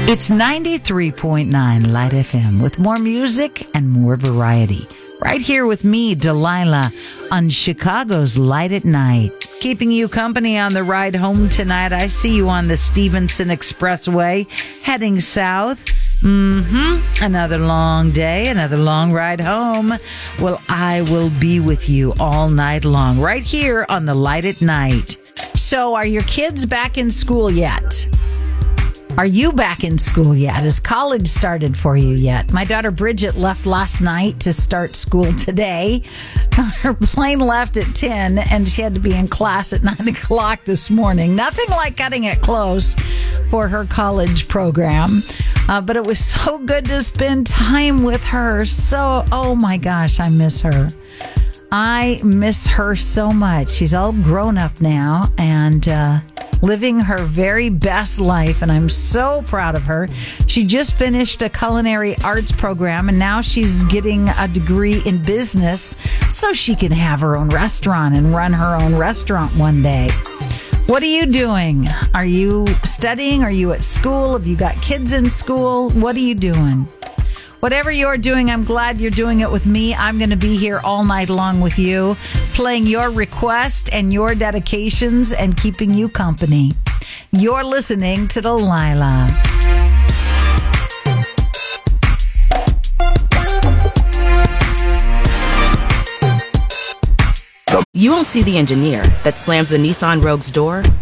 It's 93.9 Light FM with more music and more variety. Right here with me, Delilah, on Chicago's Light at Night. Keeping you company on the ride home tonight. I see you on the Stevenson Expressway heading south. Another long day, another long ride home. Well, I will be with you all night long, right here on the Light at Night. So, are your kids back in school yet? Are you back in school yet? Has college started for you yet? My daughter Bridget left last night to start school today. Her plane left at 10 and she had to be in class at 9 o'clock this morning. Nothing like cutting it close for her college program. But it was so good to spend time with her. So, oh my gosh, I miss her. I miss her so much. She's all grown up now and living her very best life, and I'm so proud of her. She just finished a culinary arts program, and now she's getting a degree in business so she can have her own restaurant and run her own restaurant one day. What are you doing? Are you studying? Are you at school? Have you got kids in school? What are you doing? Whatever you're doing, I'm glad you're doing it with me. I'm going to be here all night long with you, playing your requests and your dedications and keeping you company. You're listening to Delilah. You won't see the engineer that slams the Nissan Rogue's door